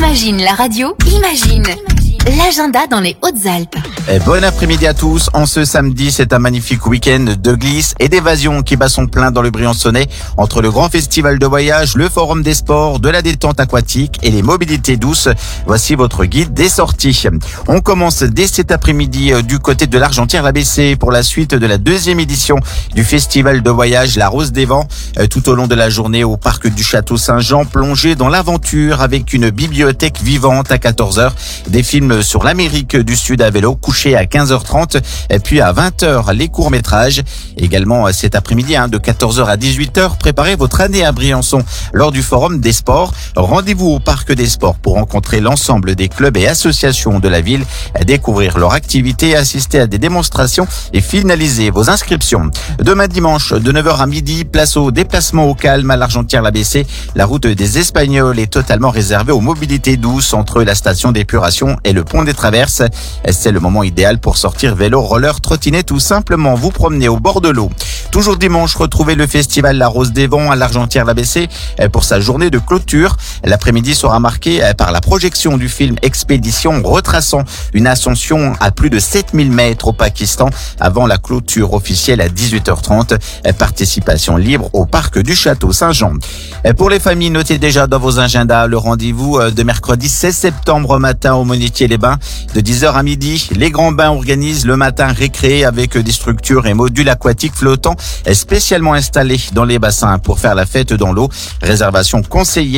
Imagine la radio, imagine l'agenda dans les Hautes-Alpes. Bon après-midi à tous. En ce samedi, c'est un magnifique week-end de glisse et d'évasion qui bat son plein dans le Briançonnais entre le grand festival de voyage, le forum des sports, de la détente aquatique et les mobilités douces. Voici votre guide des sorties. On commence dès cet après-midi du côté de l'Argentière-la-Bessée pour la suite de la deuxième édition du festival de voyage La Rose des Vents. Tout au long de la journée au parc du Château Saint-Jean, plongé dans l'aventure avec une bibliothèque vivante à 14h, des films sur l'Amérique du Sud à vélo, couché à 15h30, et puis à 20h, les courts-métrages. Également cet après-midi, de 14h à 18h, préparez votre année à Briançon lors du Forum des Sports. Rendez-vous au Parc des Sports pour rencontrer l'ensemble des clubs et associations de la ville, découvrir leur activité, assister à des démonstrations et finaliser vos inscriptions. Demain dimanche, de 9h à midi, place au déplacement au calme à l'Argentière-la-Bessée. La route des Espagnols est totalement réservée aux mobilités douces entre la station d'épuration et le pont des Traverses. C'est le moment idéal pour sortir vélo, roller, trottinette ou simplement vous promener au bord de l'eau. Toujours dimanche, retrouvez le festival La Rose des Vents à l'Argentière-la-Bessée pour sa journée de clôture. L'après-midi sera marqué par la projection du film Expédition, retraçant une ascension à plus de 7000 mètres au Pakistan avant la clôture officielle à 18h30. Participation libre au parc du Château Saint-Jean. Pour les familles, notez déjà dans vos agendas le rendez-vous de mercredi 16 septembre matin au Monetier-les-Bains. De 10h à midi, les Grands Bains organisent le matin récré avec des structures et modules aquatiques flottants spécialement installés dans les bassins pour faire la fête dans l'eau. Réservation conseillée